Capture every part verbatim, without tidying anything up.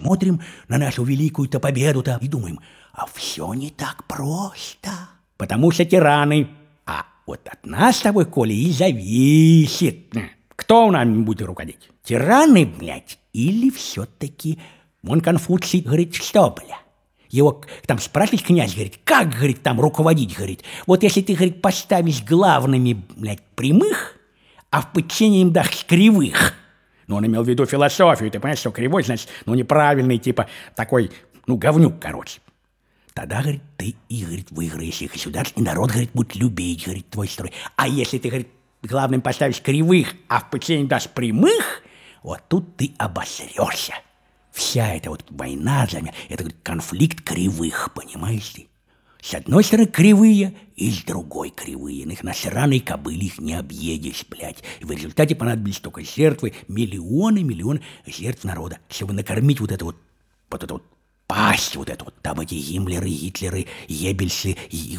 смотрим на нашу великую-то победу-то и думаем, а все не так просто. Потому что тираны. А вот от нас с тобой, Коля, и зависит, кто у нас будет руководить. Тираны, блядь, или все-таки... Вон Конфуций говорит, что, бля? Его там спрашивает князь, говорит, как, говорит, там руководить, говорит. Вот если ты, говорит, поставишь главными, блядь, прямых, а в подчинении им дашь кривых. Ну, он имел в виду философию, ты понимаешь, что кривой, значит, ну, неправильный, типа, такой, ну, говнюк, короче. Тогда, говорит, ты и, говорит, выиграешь их государство, и народ, говорит, будет любить, говорит, твой строй. А если ты, говорит, главным поставишь кривых, а в подчинении дашь прямых, вот тут ты обосрешься. Вся эта вот война для меня, это, говорит, конфликт кривых, понимаешь ты? С одной стороны кривые, и с другой кривые. Их на сраной кобыле их не объедешь, блядь. И в результате понадобились только жертвы, миллионы, миллионы жертв народа, чтобы накормить вот это вот, вот это вот пасть, вот это вот. Там эти Гиммлеры, Гитлеры, Еббельсы, и,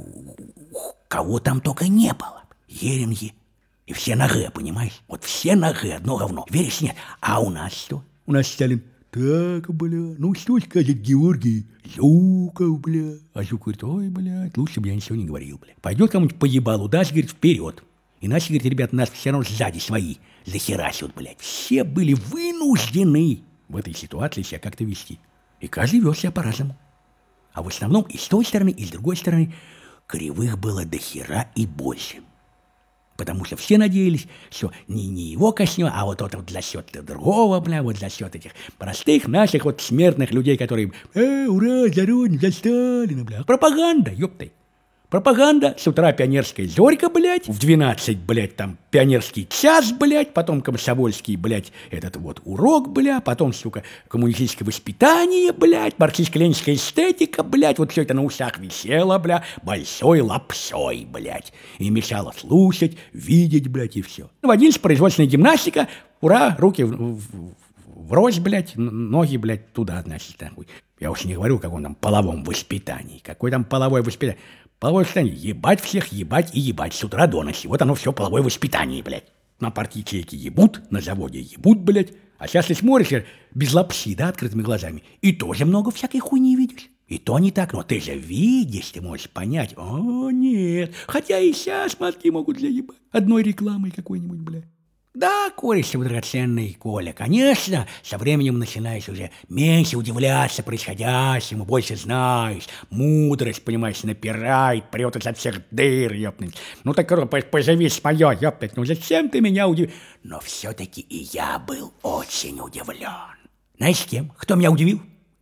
кого там только не было. Геринги. И все на Г, понимаешь? Вот все на Г, одно говно. Веришь, нет? А у нас что? У нас Сталин. Так, бля, ну что сказать, Георгий? Жуков, бля. А Жуков говорит, ой, блядь, лучше бы я ничего не говорил, бля. Пойдет кому-нибудь по ебалу, даст, говорит, вперед. Иначе, говорит, ребят, нас все равно сзади свои захерачивают, блядь. Все были вынуждены в этой ситуации себя как-то вести. И каждый вел себя по-разному. А в основном и с той стороны, и с другой стороны кривых было до хера и больше. Потому что все надеялись, что не, не его коснет, а вот это вот за счет другого, бля, вот за счет этих простых наших вот смертных людей, которые, э, ура, за Родину, за Сталина, бля. Пропаганда, ёптай. Пропаганда, с утра пионерская зорька, блядь, в двенадцать, блядь, там пионерский час, блядь, потом комсомольский, блядь, этот вот урок, бля, потом, сука, коммунистическое воспитание, блядь, марксистско-ленинская эстетика, блядь, вот все это на ушах висело, бля, большой лапсой, блядь, и мешало слушать, видеть, блядь, и все. Водилась производственная гимнастика, ура, руки в, в, врозь, блядь, ноги, блядь, туда, значит, нахуй. Я уж не говорю о каком там половом воспитании, какое там половое воспитание. Половое воспитание. Ебать всех, ебать и ебать с утра до ночи. Вот оно все половое воспитание, блядь. На партии ячейки ебут, на заводе ебут, блядь. А сейчас ты смотришь без лапси, да, открытыми глазами. И тоже много всякой хуйни видишь. И то не так, но ты же видишь, ты можешь понять. О, нет. Хотя и сейчас мозги могут заебать. Одной рекламой какой-нибудь, блядь. Да, кореш драгоценный, Коля, конечно, со временем начинаешь уже меньше удивляться происходящему, больше знаешь, мудрость, понимаешь, напирает, прет изо всех дыр, ёпнуть. Ну так, поживи моё, ёпнуть, ну зачем ты меня удивил? Но все-таки и я был очень удивлен. Знаешь, кем? Кто меня удивил?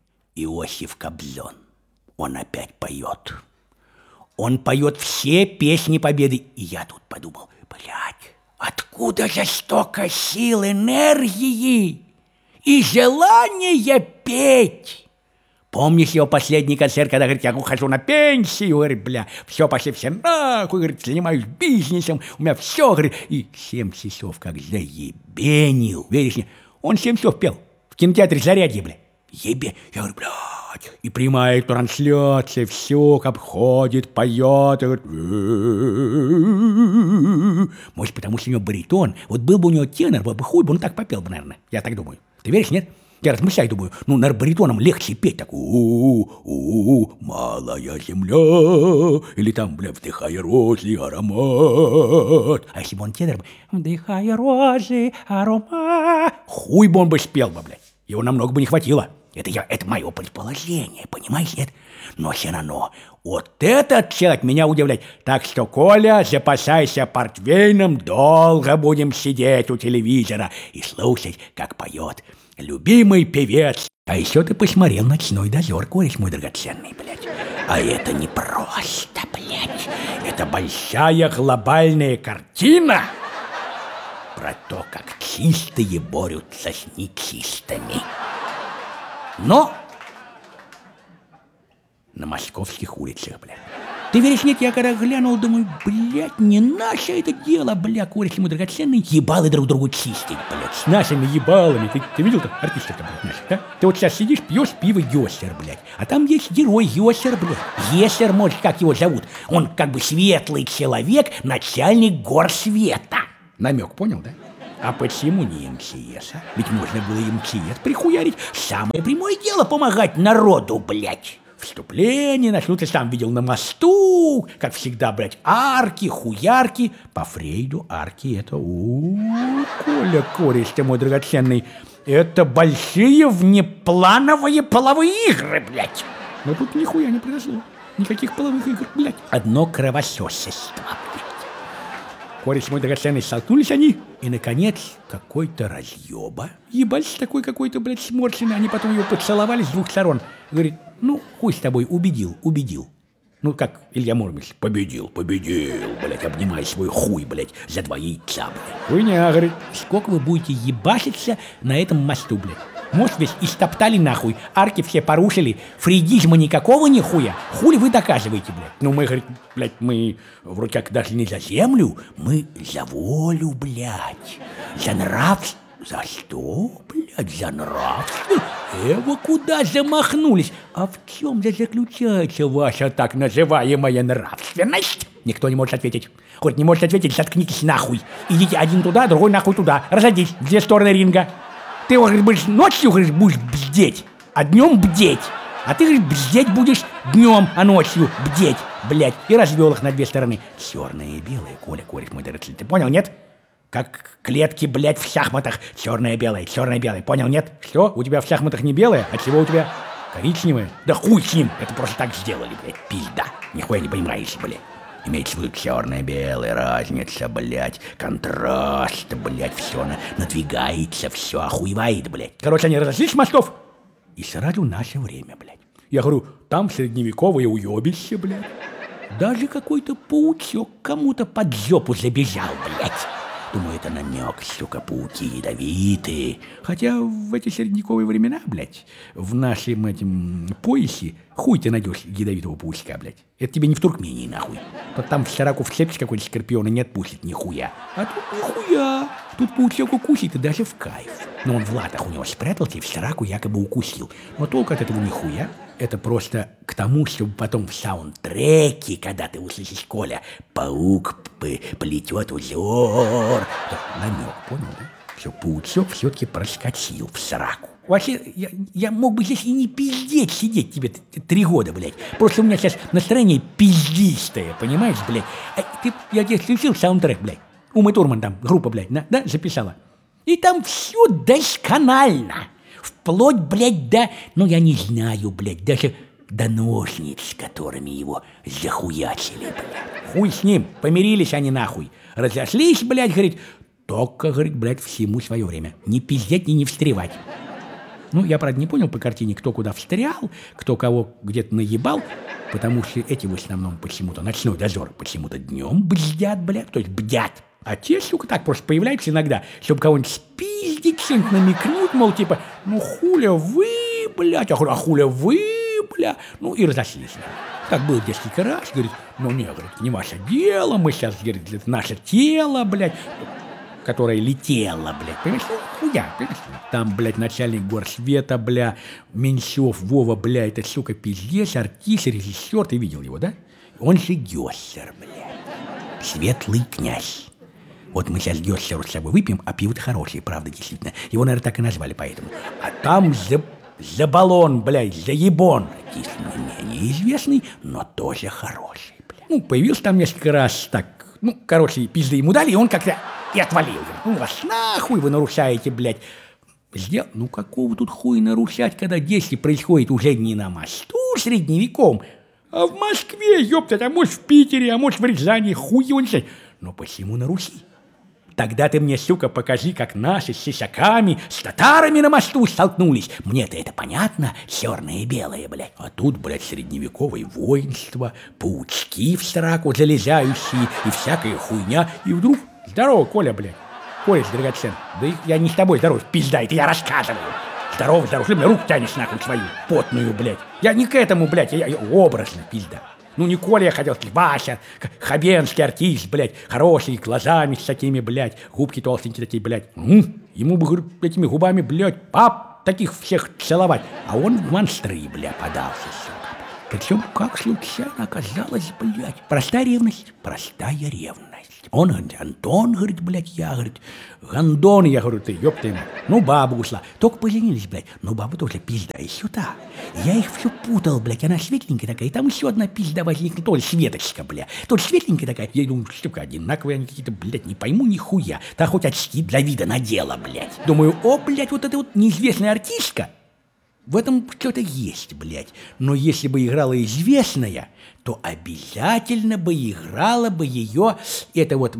Иосиф Кобзон. Он опять поет. Он поет все песни победы. И я тут подумал, блядь, откуда же столько сил, энергии и желания петь? Помнишь его последний концерт, когда, говорит, я ухожу на пенсию, говорит, бля, все, пошли все нахуй, говорит, занимаюсь бизнесом, у меня все, говорит, и семь часов как заебенил, веришь мне? Он семь часов пел в кинотеатре «Зарядье», бля, ебе, я говорю, блядь, и прямая трансляция, все, как ходит, поет, и говорит, может, потому что у него баритон, вот был бы у него тенор, был бы хуй, бы он так попел бы, наверное, я так думаю, ты веришь, нет? Я размышляю, думаю, ну, на баритоном легче петь, так, у-у-у, малая земля, или там, бля, вдыхай розы, аромат. А если бы он тенор, вдыхай розы, аромат, хуй бы он бы спел бы, блядь, его намного бы не хватило. Это я, это мое предположение, понимаешь, нет? Но все равно, вот этот человек меня удивляет. Так что, Коля, запасайся портвейном, долго будем сидеть у телевизора и слушать, как поет любимый певец. А еще ты посмотрел «Ночной дозор», кореш мой драгоценный, блядь. А это не просто, блядь. Это большая глобальная картина про то, как чистые борются с нечистыми. Но на московских улицах, блядь. Ты веришь, нет, я когда глянул, думаю, блядь, не наше это дело, бля, кореш ему драгоценный, ебалы друг другу чистить, блядь, с нашими ебалами. Ты, ты видел там артистов-то, блядь, наших, да? Ты вот сейчас сидишь, пьешь пиво Йосер, блядь, а там есть герой Йосер, блядь. Йосер, может, как его зовут? Он как бы светлый человек, начальник гор света. Намек, понял, да? А почему не эм че эс, а? Ведь можно было эм че эс прихуярить. Самое прямое дело помогать народу, блядь. Вступление начнутся, сам видел, на мосту, как всегда, блядь, арки, хуярки. По Фрейду арки это, у Коля, кореш ты мой драгоценный, это большие внеплановые половые игры, блядь. Но тут нихуя не произошло, никаких половых игр, блядь. Одно кровососество, блядь. Кореш мой драгоценный, столкнулись они, и, наконец, какой-то разъеба, ебать, такой какой-то, блядь, сморщенный, они потом его поцеловали с двух сторон. Говорит, ну, хуй с тобой, убедил, убедил. Ну, как Илья Муромец, победил, победил, блядь, обнимай свой хуй, блядь, за два яйца, блядь. Хуйня, говорит, сколько вы будете ебашиться на этом мосту, блядь? Мост весь истоптали нахуй, арки все порушили, фрейдизма никакого нихуя. Хули вы доказываете, блядь? Ну, мы, говорит, блядь, мы вроде как даже не за землю, мы за волю, блядь, за нравственность. За что, блядь, за нравственность? Эва, куда замахнулись? А в чем же заключается ваша так называемая нравственность? Никто не может ответить. Хоть не может ответить, заткнитесь нахуй. Идите один туда, другой нахуй туда. Разойдись, две стороны ринга. Ты, говоришь, будешь ночью, говоришь, будешь бздеть, а днем бдеть. А ты, говоришь, бздеть будешь днем, а ночью бдеть, блядь. И развел их на две стороны. Черное и белое, Коля, кореш мой дорогой. Ты понял, нет? Как клетки, блядь, в шахматах. Черное-белое, черное-белое. Понял, нет? Что? У тебя в шахматах не белое? А чего у тебя коричневое? Да хуй с ним. Это просто так сделали, блядь. Пизда. Нихуя не понимаешь, блядь. Имеется в виду черное-белое, разница, блядь. Контраст, блядь, все на, надвигается, все охуевает, блядь. Короче, они разошлись с мостов. И сразу наше время, блядь. Я говорю, там средневековое уебище, блядь. Даже какой-то паучок кому-то под жопу забежал, блядь. Думаю, это намек, сука, пауки ядовитые. Хотя в эти средневековые времена, блядь, в нашем этим поясе хуй ты найдешь ядовитого паучка, блядь. Это тебе не в Туркмении, нахуй. Тут там в сороку вцепишь какой-нибудь скорпион и не отпустит нихуя. А тут нихуя. Тут паучок укусит и даже в кайф. Но он в латах у него спрятался и в сораку якобы укусил. Но толку от этого нихуя. Это просто к тому, чтобы потом в саундтреке, когда ты услышишь, Коля, паук плетет узор. Намек, понял, да? Все, паучок все-таки проскочил в сраку. Вообще, я, я мог бы здесь и не пиздеть сидеть тебе три года, блядь. Просто у меня сейчас настроение пиздистое, понимаешь, блядь? А ты, я тебе включил саундтрек, блядь. Ума Турман там, группа, блядь, да, да, записала. И там все досконально. Вплоть, блядь, до, ну, я не знаю, блядь, даже до ножниц, которыми его захуячили, блядь. Хуй с ним, помирились они нахуй. Разошлись, блядь, говорит, только, говорит, блядь, всему свое время. Не пиздеть и не встревать. Ну, я, правда, не понял по картине, кто куда встрял, кто кого где-то наебал, потому что эти в основном почему-то, ночной дозор, почему-то днем бздят, блядь, то есть бдят. А те, сука, так просто появляются иногда, чтобы кого-нибудь спиздить, что-нибудь намекнуть, мол, типа, ну, хуля вы, блядь, а хуля вы, бля, ну, и разошлись. Так было несколько раз, говорит, ну, не, говорит, не ваше дело, мы сейчас, говорит, это наше тело, блядь, которое летело, блядь, понимаешь, ну, хуя, понимаешь, там, блядь, начальник горсвета, бля, Меньшов, Вова, бля, это, сука, пиздец, артист, режиссер, ты видел его, да? Он же Гёссер, блядь, светлый князь. Вот мы сейчас Гёссеру с собой выпьем, а пиво-то хорошее, правда, действительно. Его, наверное, так и назвали поэтому. А там за, за баллон, блядь, за ебон. Артист менее известный, но тоже хороший, блядь. Ну, появился там несколько раз так, ну, короче, пизды ему дали, и он как-то и отвалил. Ну, вас нахуй вы нарушаете, блядь. Сделал, ну, какого тут хуя нарушать, когда действие происходит уже не на мосту средневеком, а в Москве, ёпта, а может в Питере, а может в Рязани, хуй он знает. Но почему на Руси? Тогда ты мне, сука, покажи, как наши с сисяками, с татарами на мосту столкнулись. Мне-то это понятно, черное и белое, блядь. А тут, блядь, средневековое воинство, паучки в сраку залезающие и всякая хуйня. И вдруг, здорово, Коля, блядь, Коля, драгоцен, да я не с тобой здоров, пизда, это я рассказываю. Здорово, здорово, что ты мне руку тянешь нахуй свою, потную, блядь. Я не к этому, блядь, я, я образно, пизда. Ну, не Коля я хотел сказать, Вася, Хабенский артист, блядь, хороший, глазами с такими, блядь, губки толстенькие такие, блядь. М-м, ему бы, говорю, этими губами, блядь, пап, таких всех целовать. А он в монстры, блядь, подался, сука. Причем, как случайно оказалось, блядь, простая ревность, простая ревность. Он говорит, Антон, говорит, блядь, я, говорит, Гандон, я говорю, ты, ёпта, ну, бабу ушла. Только поженились, блядь, ну, баба тоже пизда еще та. Я их все путал, блядь, она светленькая такая, и там еще одна пизда возникла, тоже Светочка, блядь, тоже светленькая такая. Я думаю, штука одинаковые они какие-то, блядь, не пойму нихуя. Та хоть очки для вида надела, блядь. Думаю, о, блядь, вот эта вот неизвестная артистка. В этом что-то есть, блядь. Но если бы играла известная, то обязательно бы играла бы ее, это вот,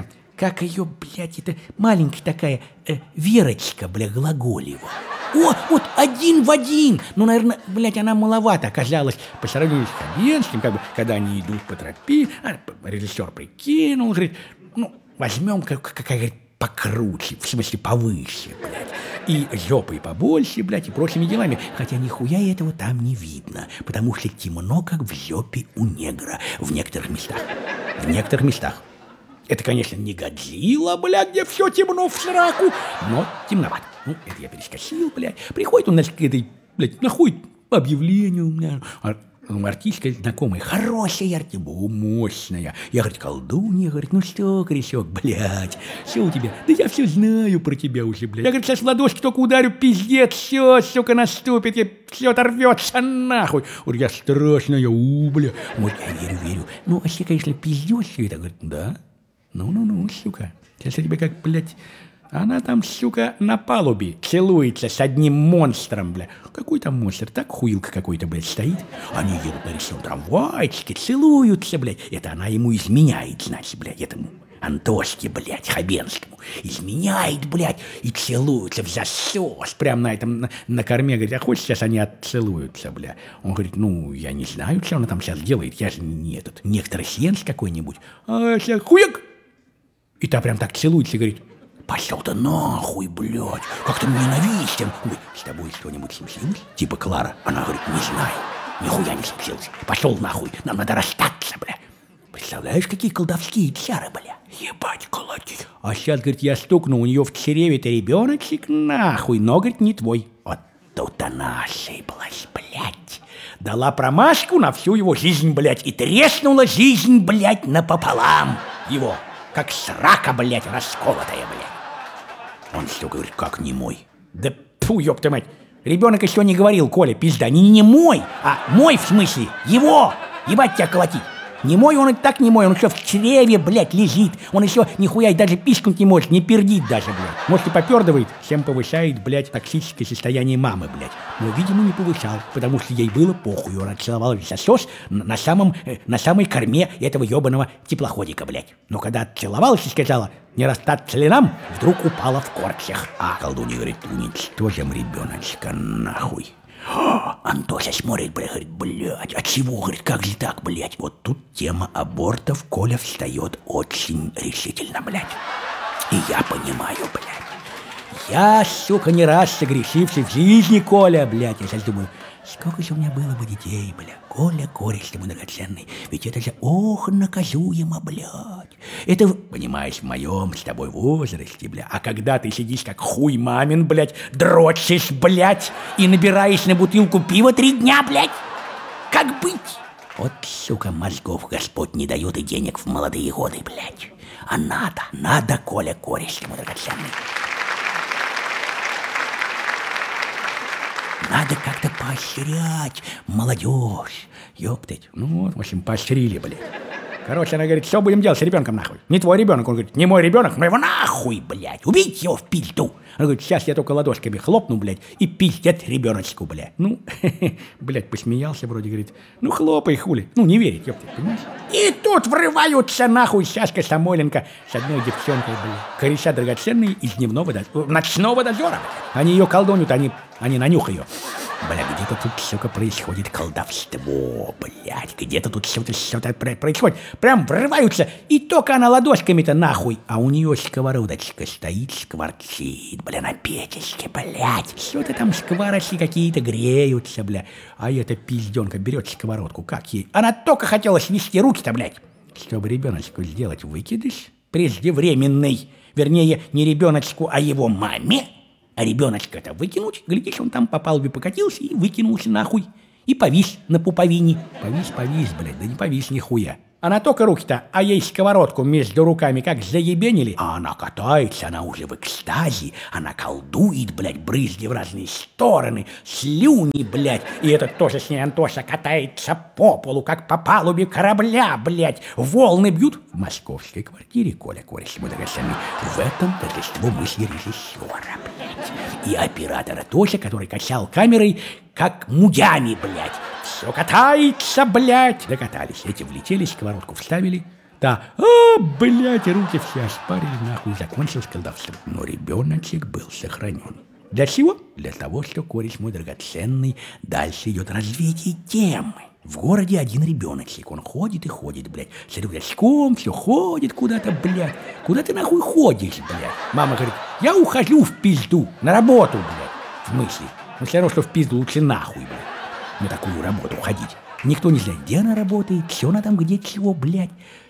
как ее, блядь, это маленькая такая э, Верочка, блядь, Глаголева. О, вот один в один. Ну, наверное, блядь, она маловато оказалась по сравнению с Хабенским, как бы, когда они идут по тропе, а, режиссер прикинул, говорит, ну, возьмем, как, как, как говорит, покруче, в смысле повыше, блядь. И жопой побольше, блядь, и прочими делами. Хотя нихуя этого там не видно, потому что темно, как в жопе у негра в некоторых местах. В некоторых местах. Это, конечно, не Годзилла, блядь, где все темно в сраку, но темновато. Ну, это я перескочил, блядь. Приходит он, значит, к этой, блядь, находит объявление у меня. Артистка знакомая, хорошая артистка, мощная. Я, говорит, колдунья, говорит, ну что, корешок, блядь, все у тебя? Да я все знаю про тебя уже, блядь. Я, говорит, сейчас в ладошки только ударю, пиздец, все, сука, наступит, и все оторвется нахуй. Вот я страшная, у, бля. Вот я верю, верю. Ну, вообще, конечно, пиздец все это. Говорит, да? Ну-ну-ну, сука. Сейчас я тебе как, блядь... Она там, сука, на палубе целуется с одним монстром, бля. Какой там монстр? Так хуилка какой-то, блядь, стоит. Они едут на речном трамвайчике, целуются, блядь. Это она ему изменяет, значит, блядь, этому Антошке, блядь, Хабенскому. Изменяет, блядь, и целуются в засос. Прям на этом, на, на корме, говорит, а хочешь, сейчас они отцелуются, бля. Он говорит, ну, я не знаю, что она там сейчас делает. Я же не этот, не экстрасенс какой-нибудь. А сейчас хуяк! И та прям так целуется и говорит, пошел-то нахуй, блядь, как ты ненавистен. Ой, с тобой что-нибудь случилось? Типа Клара. Она говорит, не знаю, нихуя не случилось. Пошел нахуй, нам надо расстаться, бля. Представляешь, какие колдовские чары, бля. Ебать, колоти. А сейчас, говорит, я стукну, у нее в чреве-то ребеночек, нахуй, но, говорит, не твой. Вот тут она ошиблась, блядь. Дала промашку на всю его жизнь, блядь, и треснула жизнь, блядь, напополам его. Как срака, блядь, расколотая, блядь. Он все говорит, как не мой. Да фу, ёпта мать. Ребенок еще не говорил, Коля, пизда. Не, не мой, а мой в смысле. Его. Ебать тебя колотить. Не мой, он и так не мой, он еще в чреве, блядь, лежит. Он еще нихуя и даже пискнуть не может, не пердит даже, блядь. Может, и попердывает, всем повышает, блядь, токсическое состояние мамы, блядь. Но, видимо, не повышал, потому что ей было похуй. Она целовала весь засос на самом, на самой корме этого ебаного теплоходика, блядь. Но когда целовалась и сказала, не расстаться ли нам, вдруг упала в корчах. А колдунья говорит, уничтожим ребеночка нахуй. Антоша смотрит, блядь, говорит, блядь, а чего, говорит, как же так, блядь? Вот тут тема абортов, Коля встает очень решительно, блядь. И я понимаю, блядь. Я, сука, не раз согрешивший в жизни, Коля, блядь. Я сейчас думаю, сколько же у меня было бы детей, блядь. Коля, кореш ты мой драгоценный. Ведь это же, ох, наказуемо, блядь. Это, понимаешь, в моем с тобой возрасте, блядь. А когда ты сидишь как хуй мамин, блядь, дрочишь, блядь, и набираешь на бутылку пива три дня, блядь. Как быть? Вот, сука, мозгов Господь не дает и денег в молодые годы, блядь. А надо, надо, Коля, кореш ты мой драгоценный. Надо как-то поощрять молодежь. Ёптать. Ну вот, в общем, поощрили, блядь. Короче, она говорит, что будем делать с ребенком, нахуй? Не твой ребенок. Он говорит, не мой ребенок, но его нахуй, блядь. Убить его в пизду. Она говорит, сейчас я только ладошками хлопну, блядь, и пиздец ребеночку, блядь. Ну, блядь, посмеялся вроде, говорит, ну хлопай, хули. Ну, не верит, ёптать, понимаешь? И тут врываются, нахуй, Сашка Самойленко с одной девчонкой, блядь. Кореша драгоценные из дневного дозора, ночного дозора. Они ее колдунят, они, они на нюх ее. Бля, где-то тут, сука, происходит колдовство, блядь, где-то тут что-то, что-то происходит. Прям врываются, и только она ладошками-то нахуй, а у нее сковородочка стоит, скворчит, бля, на печечке, блядь. Что-то там скворочки какие-то греются, бля. А эта пизденка берет сковородку, как ей? Она только хотела свести руки-то, блядь, чтобы ребеночку сделать выкидыш преждевременный. Вернее, не ребеночку, а его маме. А ребеночка-то выкинуть, глядишь, он там по палубе покатился и выкинулся нахуй. и повис на пуповине. Повис, повис, блядь, да не повис нихуя. Она только руки-то, а ей сковородку между руками как заебенили, а она катается, она уже в экстазе, она колдует, блядь, брызги в разные стороны, слюни, блядь, и этот тоже с ней Антоша катается по полу, как по палубе корабля, блядь, волны бьют. В московской квартире, Коля, кореш мой драгоценный, в этом торжество мысли режиссера, блядь, и оператора Тося, который качал камерой, как мудями, блядь. Все катается, блядь. Докатались. Эти влетели, сковородку вставили. Та, а, блядь, руки все ошпарили, нахуй, закончилось колдовство. Но ребеночек был сохранен. Для чего? Для того, что, кореш мой драгоценный, дальше идет развитие темы. В городе один ребеночек, он ходит и ходит, блядь, с рюкзачком, все ходит куда-то, блядь. Куда ты нахуй ходишь, блядь? Мама говорит, я ухожу в пизду, на работу, блядь. В смысле? Ну, все равно, что в пизду лучше нахуй, блядь. На такую работу ходить. Никто не знает, где она работает, все она там, где чего, блядь.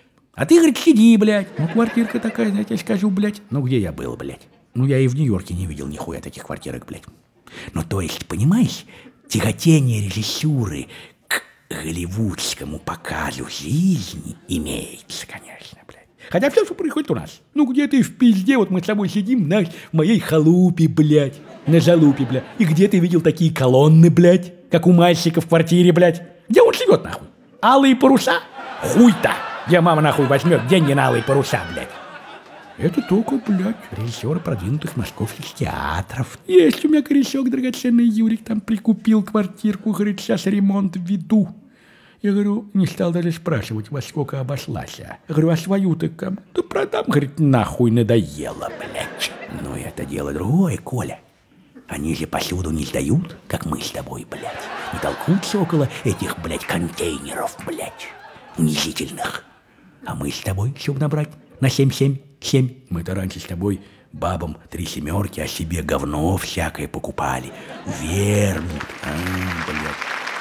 А ты, говорит, сиди, блядь. Ну, квартирка такая, я тебе скажу, блядь. Ну, где я был, блядь? Ну, я и в Нью-Йорке не видел нихуя таких квартирок, блядь. Ну, то есть, понимаешь, тяготение режиссуры к голливудскому показу жизни имеется, конечно, блядь. Хотя все, что происходит у нас. Ну, где ты в пизде, вот мы с тобой сидим, знаешь, в моей халупе, блядь. На залупе, блядь. И где ты видел такие колонны, блядь? Как у мальчика в квартире, блядь. Где он живет, нахуй? Алые паруса? Хуй-то! Где мама, нахуй, возьмет деньги на алые паруса, блядь? Это только, блядь, режиссеры продвинутых московских театров. Есть у меня корешок драгоценный, Юрик там прикупил квартирку, говорит, сейчас ремонт веду. Я говорю, не стал даже спрашивать, во сколько обошлась. Я говорю, а свою-то кому? Да продам, говорит, нахуй надоело, блядь. Но это дело другое, Коля. Они же посуду не сдают, как мы с тобой, блядь. Не толкутся около этих, блядь, контейнеров, блядь, унизительных. А мы с тобой, чтобы набрать на семь-семь, семь. Мы-то раньше с тобой бабам три семерки, а себе говно всякое покупали. Вермут, а, блядь.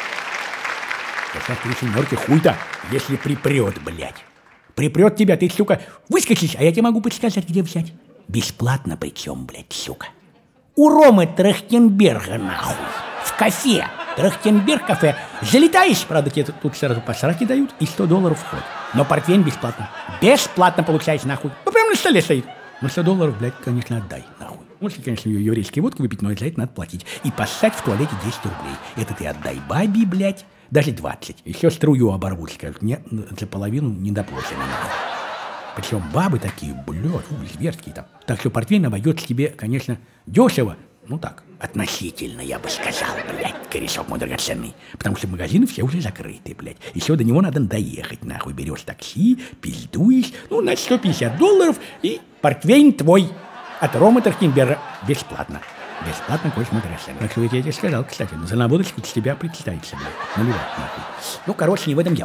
Сейчас три семерки хуй-то, если припрет, блядь. Припрет тебя, ты, сука, выскочишь, а я тебе могу подсказать, где взять. Бесплатно причем, блядь, сука. У Ромы Трахтенберга, нахуй, в кафе, Трахтенберг кафе. Залетаешь, правда, тебе тут сразу по сраке дают, и сто долларов вход. Но портвейн бесплатно. Бесплатно получаешь, нахуй. Ну, прямо на столе стоит. Ну, сто долларов, блядь, конечно, отдай, нахуй. Можете, конечно, ее еврейский водку выпить, но за это надо платить. И поссать в туалете десять рублей. Это ты отдай бабе, блядь, даже двадцать. Еще струю оборвут, скажут, нет, за половину не доплачено, нахуй. Причем бабы такие, блядь, зверские там. Так что портвейн обойдется тебе, конечно, дешево. Ну так, относительно, я бы сказал, блядь, корешок мой драгоценный. Потому что магазины все уже закрыты, блядь. Еще до него надо доехать, нахуй. Берешь такси, пиздуешь, ну, на сто пятьдесят долларов, и портвейн твой от Ромы Трахтенберга бесплатно. Бесплатно, корешок мой драгоценный. Так что я тебе сказал, кстати, за наводочку с тебя представится, блядь. Наливать, нахуй. Ну, короче, не в этом дело.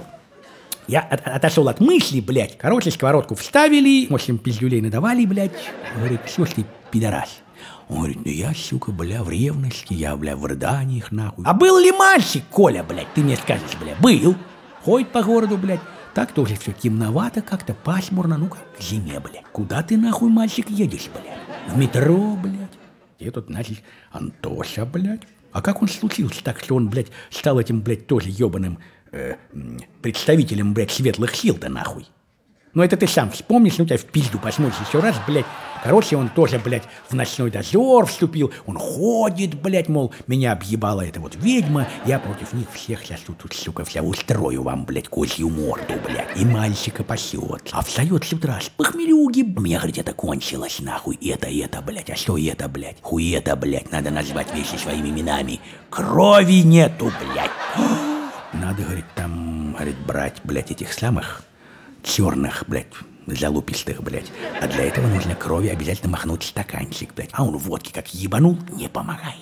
Я от, отошел от мысли, блядь. Короче, сковородку вставили, восемь пиздюлей надавали, блядь. Говорит, слушай, ты пидорас. Он говорит, ну я, сука, бля, в ревности, я, бля, в рыданиях, нахуй. А был ли мальчик, Коля, блядь, ты мне скажешь, бля, был. Ходит по городу, блядь. Так тоже все темновато, как-то пасмурно, ну как к зиме, блядь. Куда ты, нахуй, мальчик, едешь, блядь? В метро, блядь. И тут, значит, Антоша, блядь. А как он случился так, что он, блядь, стал этим, блядь, тоже ебаным э, представителем, блядь, светлых сил-то, нахуй? Ну это ты сам вспомнишь, ну тебя в пизду посмотришь еще раз, блядь. Короче, он тоже, блядь, в ночной дозор вступил. Он ходит, блядь, мол, меня объебала эта вот ведьма. Я против них всех сейчас тут, тут, сука, вся устрою вам, блядь, козью морду, блядь. И мальчика пасет. А встает с утра с похмелюги. У меня, говорит, это кончилось, нахуй. Это, это, блядь. А что это, блядь? Хуй это, блядь. Надо назвать вещи своими именами. Крови нету, блядь. Надо, говорит, там, говорит, брать, блядь, этих самых черных, блядь, залупистых, блядь. А для этого нужно крови обязательно махнуть стаканчик, блядь. А он водки как ебанул, не помогает,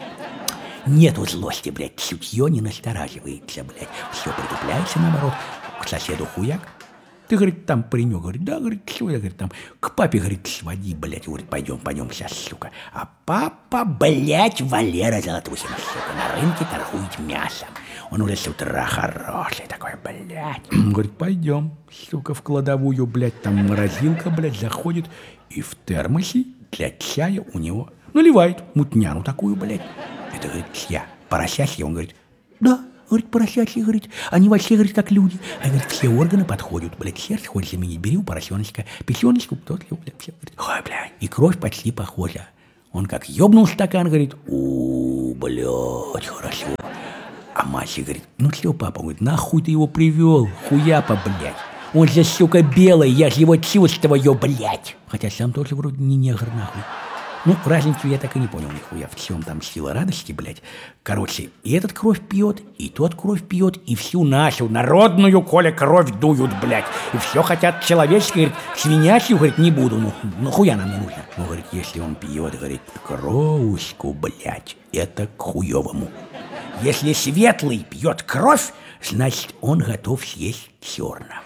блядь. Нету злости, блядь, чутье не настораживается, блядь. Все притупляется, наоборот. К соседу хуяк. Ты, говорит, там паренек, говорит, да, говорит, что я, говорит, там, к папе, говорит, своди, блядь, говорит, пойдем, пойдем сейчас, сука. А папа, блядь, Валера Золотухин, сука, на рынке торгует мясом. Он уже с утра хороший такой, блядь. Говорит, пойдем, сука, в кладовую, блядь, там морозилка, блядь, заходит, и в термосе для чая у него наливает мутняну такую, блядь. Это, говорит, я, поросясь, он говорит, да, говорит, поросячьи, говорит, они вообще, говорит, как люди. А, говорит, все органы подходят, блядь, сердце хочешь заменить, бери у поросеночка, печеночку, тот, блядь, все, говорит, ой, блядь, и кровь почти похожа. Он как ёбнул стакан, говорит, у, блядь, хорошо. А мальчик говорит, ну что, папа, говорит, нахуй ты его привел, хуяпа, блядь. Он же, сука, белый, я же его чувствую, блядь. Хотя сам тоже вроде не негр, нахуй. Ну, разницу я так и не понял нихуя, в чем там сила радости, блядь. Короче, и этот кровь пьет, и тот кровь пьет, и всю нашу народную, коля, кровь дуют, блядь. И все хотят человеческое, говорит, свинячью, говорит, не буду, ну, ну хуя нам не нужно. Ну, говорит, если он пьет, говорит, кровушку, блядь, это к хуевому. Если светлый пьет кровь, значит, он готов съесть черного.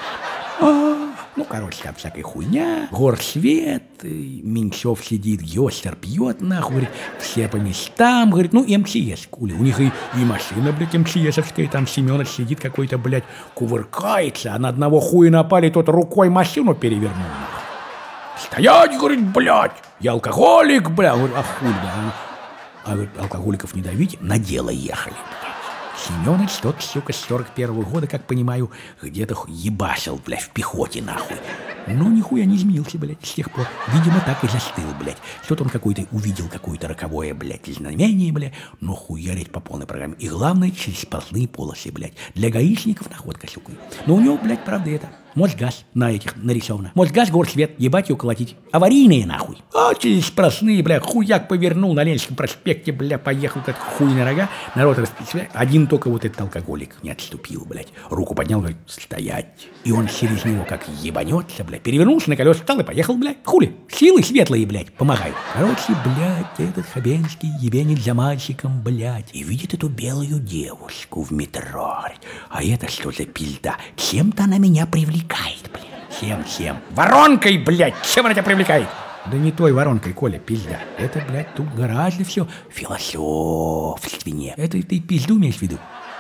А, ну, короче, там всякая хуйня. Горсвет, Меньшов сидит, Гёстер пьет, нахуй, говорит, все по местам, говорит, ну, эм си эс, кули. У них и, и машина, блядь, эм си эсовская, там Семёныч сидит какой-то, блядь, кувыркается, а на одного хуя напали, тот рукой машину перевернул, нахуй. Стоять, говорит, блядь, я алкоголик, блядь, говорит, а хуй, да. А говорит, алкоголиков не давите, на дело ехали. Семёныч тот, сука, с сорок первого года, как понимаю, где-то ебашил, блядь, в пехоте, нахуй. Но нихуя не изменился, блядь, с тех пор. Видимо, так и застыл, блядь. Что-то он какой-то увидел, какое-то роковое, блядь, знамение, блядь. Но хуярить по полной программе. И главное, через сплошные полосы, блядь. Для гаишников находка, сука. Но у него, блядь, правда это. Мосгаз на этих нарисовано. Мосгаз, горсвет, ебать его колотить. Аварийные, нахуй. А через сплошные, бля, хуяк повернул на Ленинском проспекте, бля, поехал как хуй на рога. Народ расписывает. Один только вот этот алкоголик не отступил, блядь. Руку поднял, говорит, стоять. И он через него как ебанется, блядь. Перевернулся на колеса, встал и поехал, блядь. Хули? Силы светлые, блядь, помогают. Короче, блядь, этот Хабенский ебенит за мальчиком, блядь. И видит эту белую девушку в метро. А это что за пизда? Чем-то она меня привлекает. Блядь. Чем, чем? Воронкой, блядь! Чем она тебя привлекает? Да не той воронкой, Коля, пизда. Это, блядь, тут гораздо все философственнее. Это ты пизду имеешь в виду?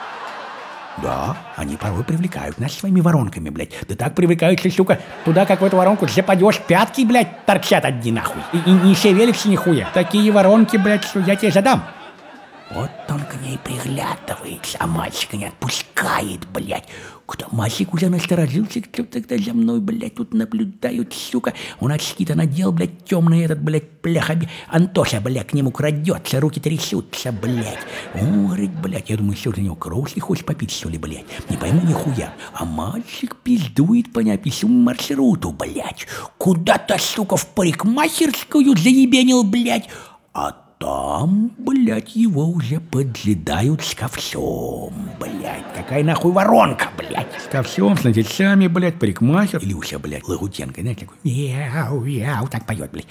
Да, они порой привлекают нас своими воронками, блядь. Да так привлекаются, сука, туда, как в эту воронку западешь, пятки, блядь, торчат одни нахуй. И, и не шевелишься нихуя. Такие воронки, блядь, что я тебе задам. Вот он к ней приглядывается, а мальчика не отпускает, блядь. Кто мальчик уже насторожился, кто тогда за мной, блядь, тут наблюдают, сука. Он очки-то надел, блядь, темный этот, блядь, бляха. Антоша, блядь, к нему крадется, руки трясутся, блядь. Он говорит, блядь, я думаю, что за него кровь хочешь попить, что ли, блядь. Не пойму нихуя. А мальчик пиздует по неописуемому маршруту, блядь. Куда-то, сука, в парикмахерскую заебенил, блядь. А там, блядь, его уже поджидают с ковсом, блядь. Какая нахуй воронка, блядь. С ковсом, с надельцами, блядь, парикмахер. Или уже, блядь, Лагутенко, знаете, такой мяу-мяу, так поет, блядь.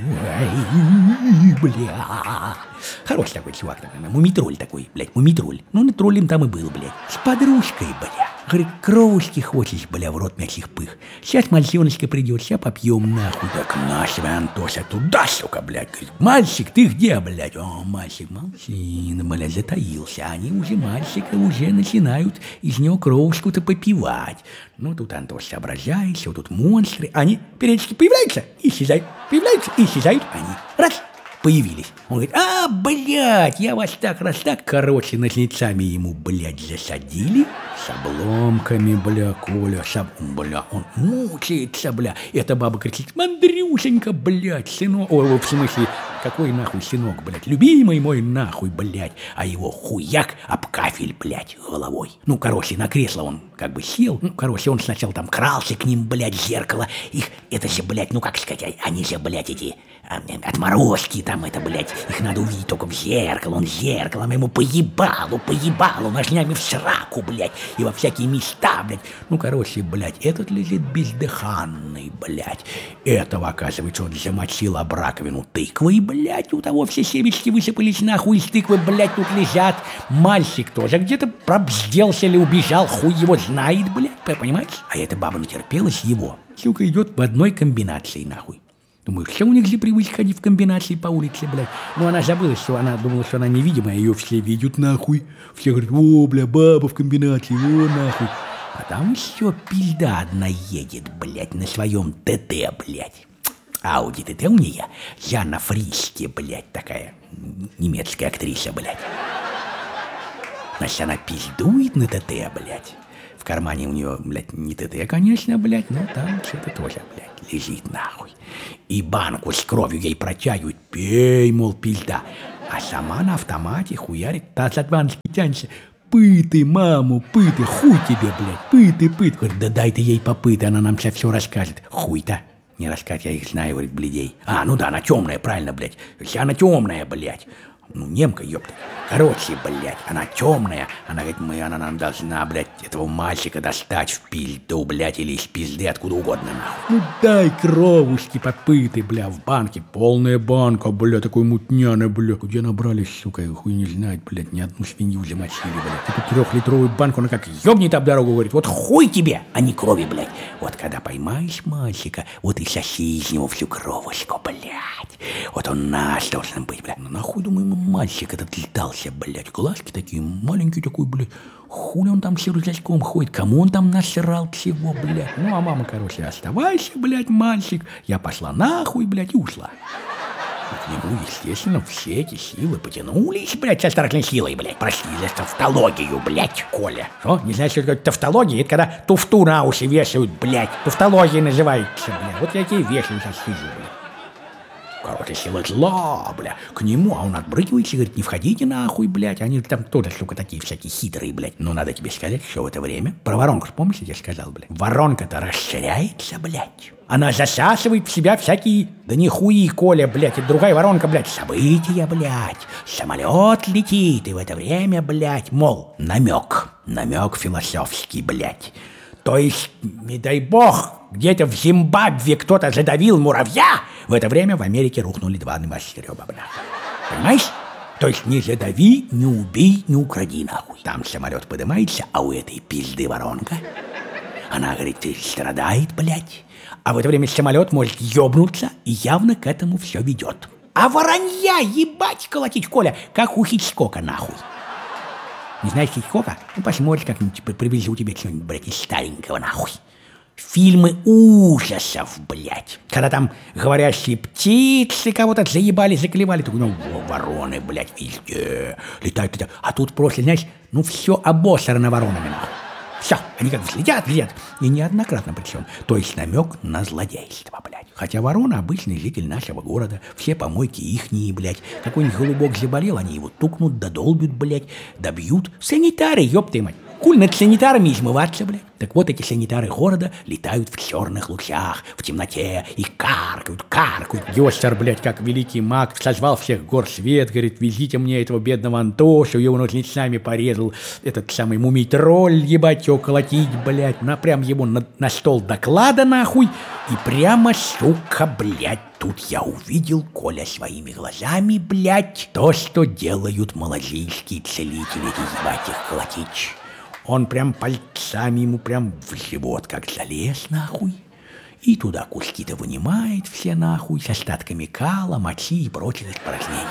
Ой, бля. Хороший такой чувак, такой, мумитроль такой, блядь, мумитроль. Ну, на троллем там и был, блядь. С подружкой, блядь. Говорит, кровушки хочешь, бля, в рот мячих пых. Сейчас мальчоночка придет, сейчас попьем нахуй. Так наш Антоша туда, сука, блядь. Говорит, мальчик, ты где, блядь? О, мальчик, молчи, блядь, затаился. Они уже, мальчика, уже начинают из него кровушку-то попивать. Ну, тут Антош соображает, все тут монстры. Они периодически появляются, исчезают, появляются, исчезают. Они раз, появились. Он говорит, а, блядь, я вас так, раз так, короче, ножницами ему, блядь, засадили. С обломками, бля, Коля, с об... бля, он мучается, бля. Эта баба кричит, Андрюшенька, блядь, сынок. Ой, в смысле, какой нахуй сынок, блядь, любимый мой нахуй, блядь. А его хуяк об кафель, блядь, головой. Ну, короче, на кресло он как бы сел. Ну, короче, он сначала там крался к ним, блядь, зеркало. Их, это же, блядь, ну, как сказать, они же, блядь, эти... отморозки там, это, блядь, их надо увидеть только в зеркало, он зеркалом ему поебалу, поебалу, ножнями в сраку, блядь, и во всякие места, блядь. Ну, короче, блядь, этот лежит бездыханный, блядь. Этого, оказывается, он замочил об раковину тыквой, блядь, у того все семечки высыпались нахуй из тыквы, блядь, тут лежат. Мальчик тоже где-то пробзделся или убежал, хуй его знает, блядь, понимаете? А эта баба натерпелась его. Сука, идет в одной комбинации, нахуй. Думаю, все у них же привычка ходить в комбинации по улице, блядь. Ну, она забыла, что она думала, что она невидимая, ее все видят, нахуй. Все говорят, о, бля, баба в комбинации, о, нахуй. А там все пизда одна едет, блядь, на своем ТТ, блядь. Ауди ТТ у нее. Жанна Фриске, блядь, такая немецкая актриса, блядь. Значит, она пиздует на ТТ, блядь. В кармане у нее, блядь, не ТТ, конечно, блядь, но там что-то тоже, блядь, лежит нахуй. И банку с кровью ей протягивают, пей, мол, пизда. А сама на автомате хуярит, таз от банки тянется. Пыты, маму, пыты, хуй тебе, блядь, пыты, пыты. Говорит, да дай ты ей попыты, она нам сейчас все расскажет. Хуй-то. Не рассказать, я их знаю, говорит, блядей. А, ну да, она темная, правильно, блядь. Вся она темная, блядь. Ну, немка, ёпта. Короче, блядь, она темная. Она говорит, мы, она нам должна, блядь, этого мальчика достать в пизду, блядь, или из пизды, откуда угодно, нахуй. Ну, дай кровушки попыты, бля, в банке. Полная банка, бля, такой мутняная, бля. Где набрали, сука, хуй не знает, блядь, ни одну свинью замочили, блядь. Эту трехлитровую банку, она как ёбнет об дорогу, говорит, вот хуй тебе, а не крови, блядь. Вот когда поймаешь мальчика, вот и соси из него всю кровушку, блядь. Вот он наш должен быть, блядь. Ну, нахуй, думаю, мальчик этот летался, блядь, глазки такие, маленький такой, блядь, хули он там с рюкзачком ходит, кому он там насрал всего, блядь. Ну, а мама, короче, оставайся, блядь, мальчик, я пошла нахуй, блядь, и ушла. К нему, естественно, все эти силы потянулись, блядь, со страшной силой, блядь, прошли за тавтологию, блядь, Коля. Что, не знаешь, что такое тавтология? Это когда туфту на уши вешают, блядь, тавтология называется, блядь, вот я тебе вешаю, сейчас сижу, блядь. Короче, сила зла, бля, к нему, а он отбрыкивается и говорит, не входите нахуй, блядь, они там тоже, сука, такие всякие хитрые, блядь. Но надо тебе сказать, что в это время, про воронку, помнишь, я сказал, блядь, воронка-то расширяется, блядь. Она засасывает в себя всякие, да не хуи, Коля, блядь, это другая воронка, блядь, события, блядь, самолет летит, и в это время, блядь, мол, намек, намек философский, блядь. То есть, не дай бог, где-то в Зимбабве кто-то задавил муравья, в это время в Америке рухнули два небоскреба, бля. Понимаешь? То есть не задави, не убей, не укради, нахуй. Там самолет поднимается, а у этой пизды воронка. Она, говорит, страдает, блядь. А в это время самолет может ёбнуться, и явно к этому все ведет. А воронья, ебать, колотить, Коля, как у Хичкока, нахуй. Не знаешь Хичкока? Ну, посмотришь как-нибудь, привезу тебе что-нибудь, блядь, из старенького, нахуй. Фильмы ужасов, блядь. Когда там говорящие птицы кого-то заебали, заклевали. Такой, ну, вороны, блядь, везде летают, летают. А тут просто, знаешь, ну, все обосрано воронами, нахуй. Все, они как взлетят, взлетят. И неоднократно причем. То есть намек на злодейство, блядь. Хотя ворона обычный житель нашего города. Все помойки ихние, блядь. Какой-нибудь голубок заболел, они его тукнут, додолбят, блядь, добьют. Санитары, ёпты мать. Куль над санитарами измываться, блядь. Так вот эти санитары города летают в черных лучах, в темноте и каркают, каркают. Ёстер, блядь, как великий маг, созвал всех гор свет, говорит, везите мне этого бедного Антошу, его ножницами порезал этот самый мумий-тролль, ебать, его колотить, блядь, на, прям его на, на стол доклада, нахуй, и прямо, сука, блядь, тут я увидел, Коля, своими глазами, блядь, то, что делают малазийские целители, ебать их колотить. Он прям пальцами ему прям в живот как залез, нахуй. И туда куски-то вынимает все, нахуй, с остатками кала, мочи и прочее испражнения,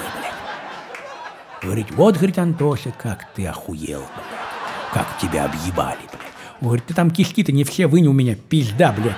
блядь. Говорит, вот, говорит, Антоша, как ты охуел, блядь. Как тебя объебали, блядь. Говорит, ты там кишки-то не все вынь у меня, пизда, блядь.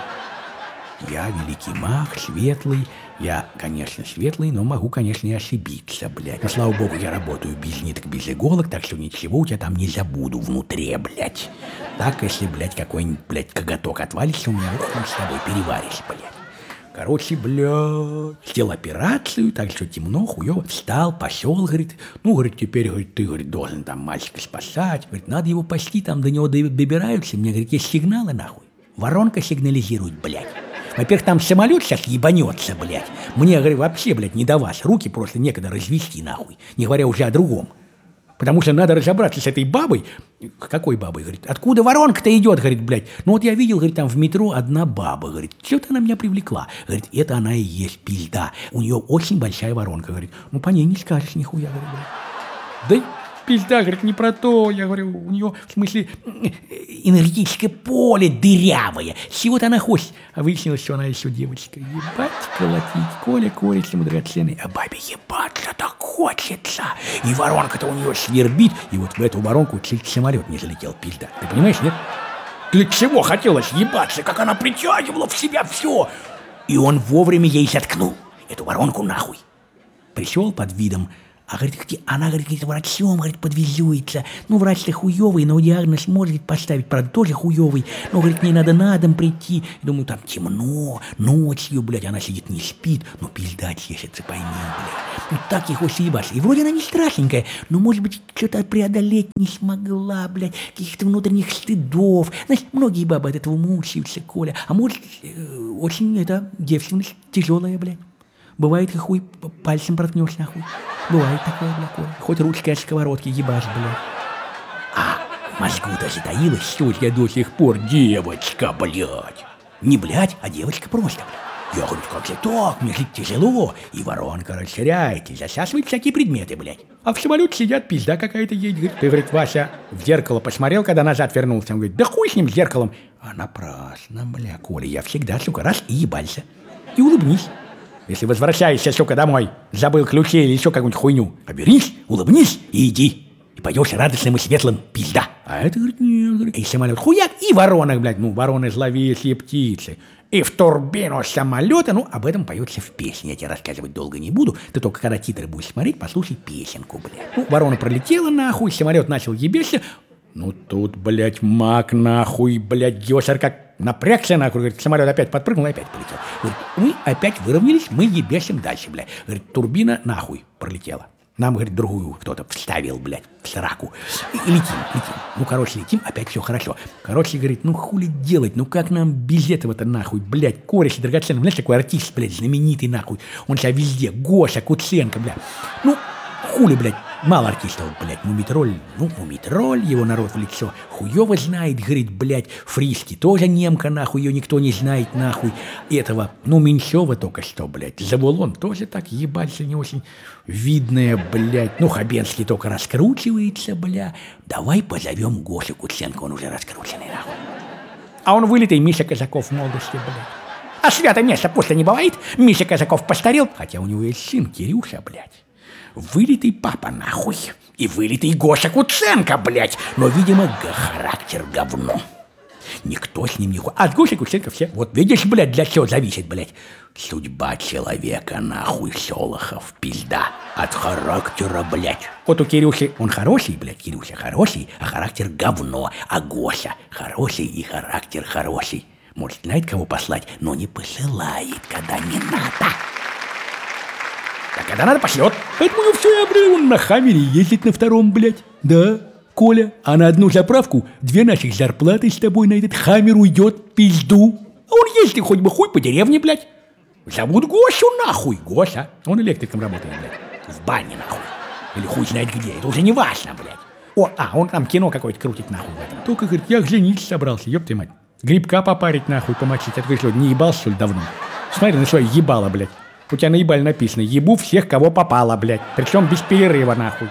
Я великий маг, светлый. Я, конечно, светлый, но могу, конечно, и ошибиться, блядь. Но, слава богу, я работаю без ниток, без иголок, так что ничего у тебя там не забуду внутри, блядь. Так, если, блядь, какой-нибудь, блядь, коготок отвалится у меня, ух, он с тобой переваришь, блядь. Короче, блядь, сделал операцию, так что темно, хуёво, встал, пошел, говорит, ну, говорит, теперь, говорит, ты, говорит, должен там мальчика спасать, говорит, надо его пасти, там до него добираются, мне, говорит, есть сигналы, нахуй. Воронка сигнализирует, блядь. Во-первых, там самолет сейчас ебанется, блядь. Мне, говорю, вообще, блядь, не до вас. Руки просто некогда развести, нахуй. Не говоря уже о другом. Потому что надо разобраться с этой бабой. Какой бабой, говорит? Откуда воронка-то идет, говорит, блядь. Ну вот я видел, говорит, там в метро одна баба, говорит. Что-то она меня привлекла. Говорит, это она и есть пизда. У нее очень большая воронка, говорит. Ну по ней не скажешь нихуя, говорит, блядь. Да пизда, говорит, не про то. Я говорю, у нее, в смысле, энергетическое поле дырявое. Чего-то она хочет. А выяснилось, что она еще девочка. Ебать, колотить. Коля, корица драгоценный. А бабе ебаться так хочется. И воронка-то у нее свербит. И вот в эту воронку чуть самолет не залетел, пизда. Ты понимаешь, нет? Для чего хотелось ебаться, как она притягивала в себя все. И он вовремя ей заткнул эту воронку нахуй. Пришел под видом А говорит, она, говорит, врачом, говорит, подвезется. Ну, врач-то хуёвый, но диагноз может поставить, правда, тоже хуёвый. Но, говорит, мне надо на дом прийти. И думаю, там темно, ночью, блядь, она сидит, не спит. Ну, пизда чешется, пойми, блядь. Ну, так их съебаться. И вроде она не страшненькая, но, может быть, что-то преодолеть не смогла, блядь, каких-то внутренних стыдов. Знаешь, многие бабы от этого мучаются, Коля. А может, э, очень, это, девственность тяжелая, блядь. Бывает, как хуй пальцем проткнешь, нахуй. Бывает такое, бля, Коля. Хоть ручкой от сковородки ебашь, бля. А в мозгу-то затаилась, что я до сих пор девочка, блядь. Не блядь, а девочка просто, блядь. Я говорю, как же так, мне жить тяжело. И воронка расширяется, засасывает всякие предметы, блядь. А в самолете сидят, пизда какая-то едет. Говорит, ты, говорит, Вася, в зеркало посмотрел, когда назад вернулся? Он говорит, да хуй с ним, с зеркалом. А напрасно, бля, Коля, я всегда, сука, раз и ебался. И улыбнись. Если возвращаешься, сука, домой, забыл ключи или еще какую-нибудь хуйню, оберись, улыбнись и иди. И пойдешь радостным и светлым, пизда. А это, говорит, нет, говорит, и самолет хуяк, и воронок, блядь, ну, вороны зловещие птицы. И в турбину самолета, ну, об этом поется в песне, я тебе рассказывать долго не буду, ты только когда титры будешь смотреть, послушай песенку, блядь. Ну, ворона пролетела нахуй, самолет начал ебешься, ну, тут, блядь, маг нахуй, блядь, Гёсер как... Напрягся, нахуй, говорит, самолет опять подпрыгнул и опять полетел. Говорит, мы опять выровнялись, мы ебесим дальше, блядь. Говорит, турбина нахуй пролетела. Нам, говорит, другую кто-то вставил, блядь, в сраку. И, и летим, летим. Ну, короче, летим, опять все хорошо. Короче, говорит, ну, хули делать, ну, как нам без этого-то, нахуй, блядь, кореш драгоценный, знаешь, такой артист, блядь, знаменитый, нахуй. Он себя везде, Гоша, Куценко, блядь. Ну, хули, блядь, мало артистов, блядь, Мумитроль, ну, Мумитроль, его народ в лицо, хуёво знает, говорит, блядь, Фриски, тоже немка, нахуй, ее никто не знает, нахуй, этого, ну, Меньшова только что, блядь, Завулон тоже так, ебаться не очень видная, блядь, ну, Хабенский только раскручивается, бля, давай позовем Гошу Куценко, он уже раскрученный, нахуй. А он вылитый Миша Казаков в молодости, блядь. А свято место после не бывает, Миша Казаков постарел, хотя у него есть сын Кирюша, блядь. Вылитый папа, нахуй. И вылитый Гоша Куценко, блядь. Но, видимо, характер говно. Никто с ним не ходит. От Гоши Куценко все. Вот видишь, блядь, для чего зависит, блядь. Судьба человека, нахуй, Солохов, пизда. От характера, блядь. Вот у Кирюши, он хороший, блядь, Кирюша хороший, а характер говно. А Гоша хороший и характер хороший. Может, знает, кого послать, но не посылает, когда не надо. А когда надо, пошлет. Поэтому ну все, я, блядь, он на Хаммере ездит на втором, блядь. Да, Коля, а на одну заправку две наших зарплаты с тобой на этот Хаммер уйдет, пизду. А он ездит хоть бы хуй по деревне, блядь. Зовут Гощу, нахуй. Гоша, он электриком работает, блядь. В бане, нахуй. Или хуй знает где, это уже не важно, блядь. О, а, он там кино какое-то крутит, нахуй, в этом. Только, говорит, я жениться собрался, ёб ты мать. Грибка попарить, нахуй, помочить. Это, говорит, не ебал, что ли, давно? Смотри на свое ебало, блядь. У тебя на ебале написано «Ебу всех, кого попало, блядь». Причем без перерыва, нахуй.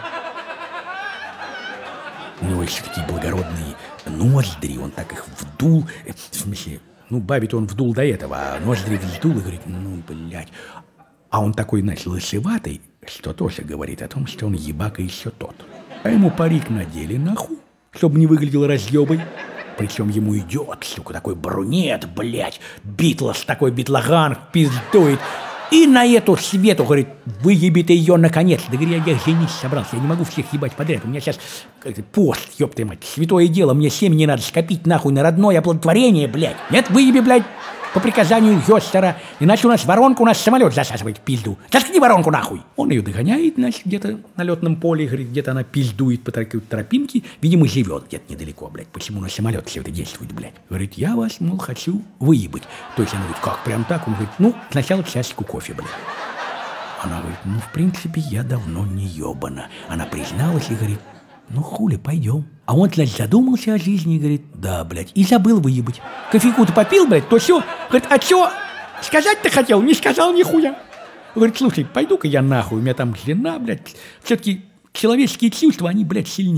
У него еще такие благородные ноздри, он так их вдул. В смысле, ну, бабе-то он вдул до этого, а ноздри вздул и говорит, ну, блядь. А он такой, значит, лысеватый, что тоже говорит о том, что он ебака еще тот. А ему парик надели, нахуй, чтобы не выглядел разъебой. Причем ему идет, сука, такой брюнет, блядь, Битлз такой, битлаган, пиздует. И на эту Свету, говорит, выеби ты ее наконец. Да, говорю, я, я жениться собрался, я не могу всех ебать подряд. У меня сейчас пост, ёб ты мать, святое дело, мне семьи надо скопить нахуй на родное оплодотворение, блядь. Нет, выеби, блядь, по приказанию Гёстера, иначе у нас воронку, у нас самолет засасывает в пизду. Заткни воронку нахуй. Он ее догоняет, значит, где-то на летном поле, говорит, где-то она пиздует по такой тропинке, видимо, живет где-то недалеко, блядь. Почему на самолет все это действует, блядь? Говорит, я вас, мол, хочу выебать. То есть она говорит, как, прям так? Он говорит, ну, сначала чашечку кофе, блядь. Она говорит, ну, в принципе, я давно не ебана. Она призналась и говорит, ну, хули, пойдем. А он, значит, задумался о жизни и говорит, да, блядь, и забыл выебать. Кофейку-то попил, блядь, то все. Говорит, а что, сказать-то хотел, не сказал нихуя. Говорит, слушай, пойду-ка я нахуй, у меня там жена, блядь, все-таки человеческие чувства, они, блядь, сильнее.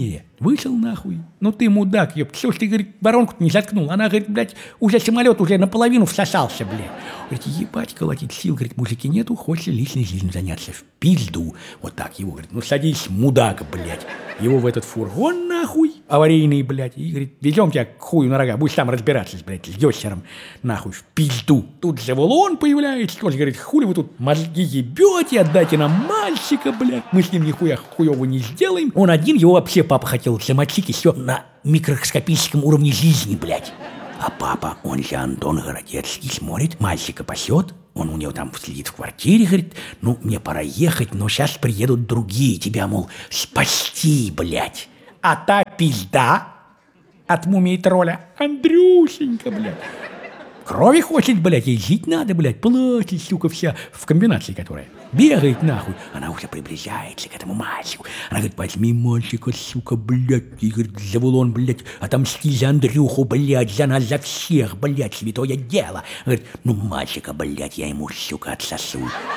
Вышел нахуй. Ну ты мудак, ёпт. Что ж ты, говорит, воронку-то не заткнул? Она, говорит, блядь, уже самолет уже наполовину всосался, блядь. Говорит, ебать, колотить сил, говорит, мужики нету, хочется личной жизнью заняться. В пизду. Вот так его, говорит, ну садись, мудак, блядь. Его в этот фургон, нахуй, аварийный, блядь. И, говорит, везем тебя к хую на рога, будешь там разбираться, блядь, с дёсером, нахуй, в пизду. Тут Завулон появляется, тоже, говорит, хули вы тут мозги ебете, отдайте нам мальчика, блядь. Мы с ним нихуя хуёво не сделаем. Он один, его вообще папа хотел замочить, и все на микроскопическом уровне жизни, блядь. А папа, он же Антон Городецкий, смотрит, мальчика пасет, он у него там сидит в квартире, говорит, ну, мне пора ехать, но сейчас приедут другие, тебя, мол, спасти, блядь. А та пизда от мумии тролля Андрюшенька, блядь. Крови хочет, блядь, ей жить надо, блядь, плачет, сука, вся в комбинации, которая бегает нахуй. Она уже приближается к этому мальчику. Она говорит, возьми мальчика, сука, блядь, и, говорит, Завулон, блядь, отомсти за Андрюху, блядь, за нас, за всех, блядь, святое дело. Говорит, ну, мальчика, блядь, я ему, сука, отсосу.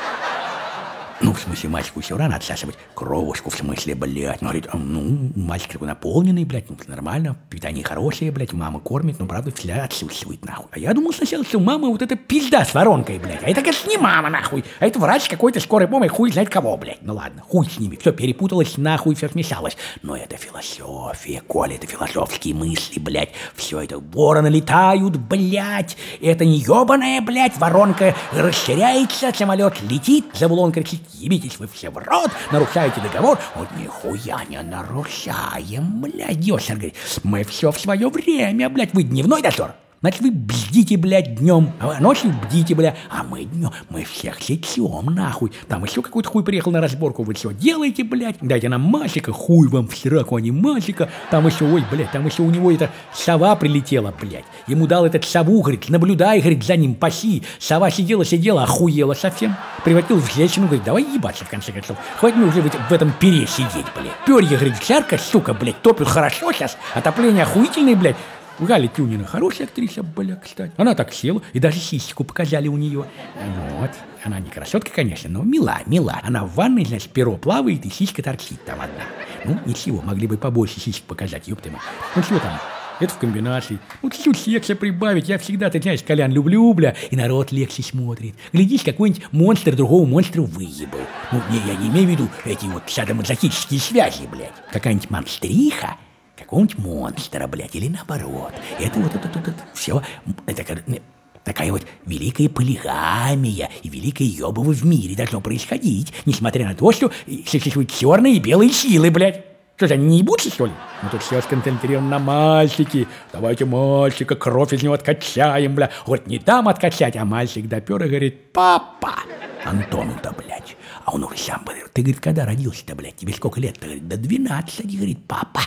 Ну, в смысле, мальчику все рано отсасывать. Кровушку, в смысле, блядь. Ну, говорит, ну, мальчик такой наполненный, блядь, ну, нормально, питание хорошее, блядь, мама кормит, но, правда, всегда отсутствует, нахуй. А я думал сначала, что мама вот эта пизда с воронкой, блядь. А это, конечно, не мама, нахуй. А это врач какой-то скорой помощи, хуй знает кого, блядь. Ну, ладно, хуй с ними. Все перепуталось, нахуй, все смешалось. Но это философия, Коля, это философские мысли, блядь. Все это вороны летают, блядь. Это не ебаная, блядь, воронка расширяется, самолет летит, Завулон кричит, ебитесь вы все в рот, нарушаете договор. Вот нихуя не нарушаем, блядь. Дёсер говорит, мы все в свое время, блядь. Вы дневной дозор? Значит, вы бздите, блядь, днем, а ночью бдите, блядь. А мы днем, мы всех сечем, нахуй. Там еще какой-то хуй приехал на разборку, вы все делаете, блядь. Дайте нам мальчика, хуй вам в сраку, а не мальчика. Там еще, ой, блядь, там еще у него эта сова прилетела, блядь. Ему дал этот сову, говорит, наблюдай, говорит, за ним, паси. Сова сидела-сидела, охуела совсем. Превратил в женщину, говорит, давай ебаться, в конце концов. Хватит мне уже в, в этом пере сидеть, блядь. Перья, говорит, жарко, сука, блядь, топят хорошо сейчас. Отопление охуительное, блядь. Галя Тюнина хорошая актриса, бля, кстати. Она так села, и даже сиську показали у нее. Вот. Она не красотка, конечно, но мила, мила. Она в ванной, значит, перо плавает, и сиська торчит там одна. Ну, ничего, могли бы побольше сиськ показать, ёпта мать. Ну, что там? Это в комбинации. Ну, чуть-чуть секса прибавить. Я всегда, ты знаешь, Колян, люблю, бля, и народ легче смотрит. Глядишь, какой-нибудь монстр другого монстра выебал. Ну, не, я не имею в виду эти вот садомазохические связи, блядь. Какая-нибудь монстриха, какого-нибудь монстра, блядь, или наоборот. Это вот это, это, это, все, это такая вот великая полигамия и великое ёбово в мире должно происходить, несмотря на то, что существуют черные и белые силы, блядь. Что же, они не ебутся, что ли? Ну, тут все сконцентрировано на мальчике. Давайте мальчика, кровь из него откачаем, бля. Вот не дам откачать, а мальчик допер и говорит, папа, Антону-то, блядь. А он уже сам говорит, ты, говорит, когда родился-то, блядь, тебе сколько лет-то? Говорит, до двенадцати, говорит, папа.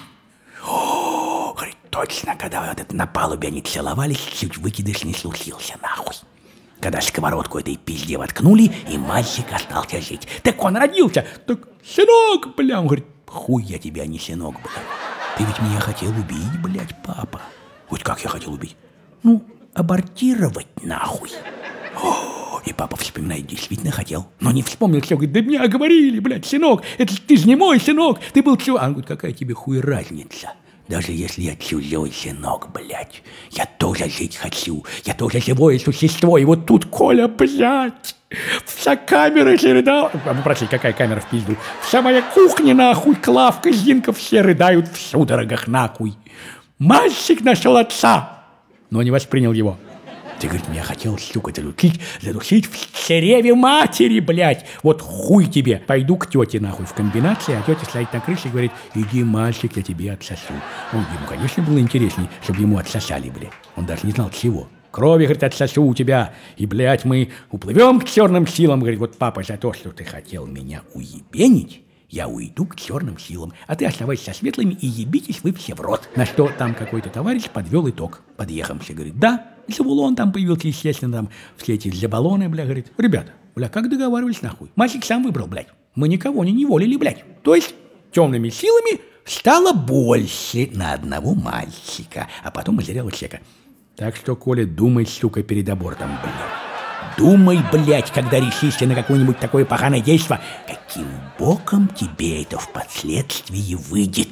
О, говорит, точно, когда вот это на палубе они целовались, чуть выкидыш не случился, нахуй. Когда сковородку этой пизде воткнули, и мальчик остался жить. Так он родился. Так, сынок, бля, он говорит, хуй я тебя, не сынок, блядь. Ты ведь меня хотел убить, блядь, папа. Вот как я хотел убить? Ну, абортировать, нахуй. О, и папа вспоминает, действительно хотел. Но не вспомнил, все, говорит, да меня оговорили, блядь, сынок. Это ты же не мой сынок, ты был чё? А он говорит, какая тебе хуй разница? Даже если я чужой сынок, блядь, я тоже жить хочу. Я тоже живое существо. И вот тут, Коля, блядь, вся камера рыдала. А, прости, какая камера в пизду? Вся моя кухня, нахуй, Клавка, Зинка, все рыдают в судорогах, нахуй. Мальчик нашел отца, но не воспринял его. Ты, говорит, меня хотел, сука, задушить, задушить в чреве матери, блядь. Вот хуй тебе. Пойду к тете, нахуй, в комбинации, а тетя стоит на крыше и говорит, иди, мальчик, я тебе отсосу. Ну, ему, конечно, было интереснее, чтобы ему отсосали, блядь. Он даже не знал чего. Крови, говорит, отсосу у тебя. И, блядь, мы уплывем к черным силам. Говорит, вот, папа, за то, что ты хотел меня уебенить, я уйду к черным силам, а ты оставайся со светлыми и ебитесь вы все в рот. На что там какой-то товарищ подвел итог. Подъехавший говорит, да, Завулон там появился, естественно, там все эти забаллоны, бля, говорит, ребята, бля, как договаривались, нахуй? Мальчик сам выбрал, блядь. Мы никого не неволили, блядь. То есть темными силами стало больше на одного мальчика, а потом озерела чека. Так что, Коля, думай, сука, перед абортом, блядь. Думай, блядь, когда решишься на какое-нибудь такое поганое действо, каким боком тебе это впоследствии выйдет.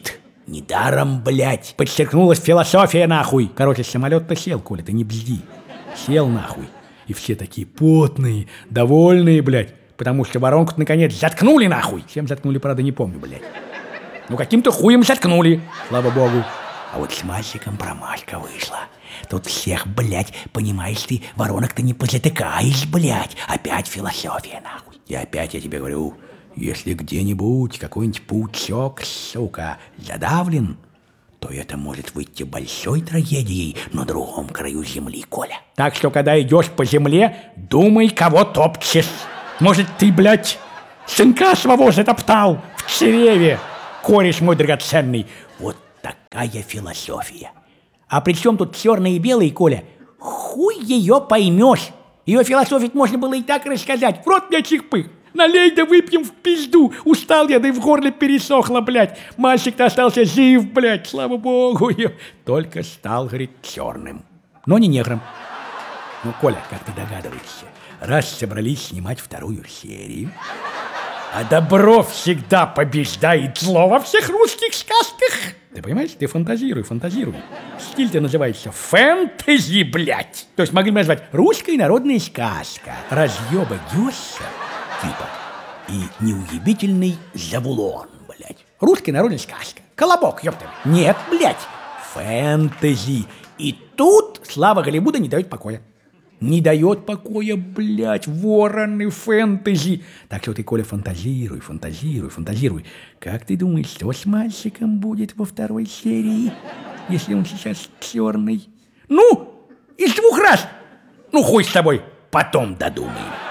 Недаром, блядь, подчеркнулась философия, нахуй. Короче, самолет-то сел, Коля, ты не бзди. Сел, нахуй. И все такие потные, довольные, блядь. Потому что воронку-то, наконец, заткнули, нахуй. Всем заткнули, правда, не помню, блядь. Ну, каким-то хуем заткнули, слава богу. А вот с мальчиком промашка вышла. Тут всех, блядь, понимаешь ты, воронок-то не позатыкаешь, блядь. Опять философия, нахуй. И опять я тебе говорю... Если где-нибудь какой-нибудь паучок, сука, задавлен, то это может выйти большой трагедией на другом краю земли, Коля. Так что, когда идешь по земле, думай, кого топчешь. Может, ты, блядь, сынка своего затоптал в чреве, кореш мой драгоценный. Вот такая философия. А при чем тут черный и белый, Коля? Хуй ее поймешь. Ее философить можно было и так рассказать. В рот мне чихпы. Налей да выпьем в пизду. Устал я, да и в горле пересохло, блядь. Мальчик-то остался жив, блядь, слава богу. Только стал, говорит, черным. Но не негром. Ну, Коля, как ты догадываешься, раз собрались снимать вторую серию, а добро всегда побеждает зло во всех русских сказках. Ты понимаешь? Ты фантазируй, фантазируй. Стиль-то называется фэнтези, блядь. То есть могли бы назвать русская народная сказка. Разъеба Гёса. Типа. И неуебительный Завулон, блядь. Русская народная сказка. Колобок, ёпта. Нет, блядь. Фэнтези. И тут слава Голливуда не дает покоя. Не дает покоя, блядь, вороны фэнтези. Так что ты, Коля, фантазируй, фантазируй, фантазируй. Как ты думаешь, что с мальчиком будет во второй серии, если он сейчас черный? Ну, из двух раз. Ну, хуй с тобой. Потом додумаем.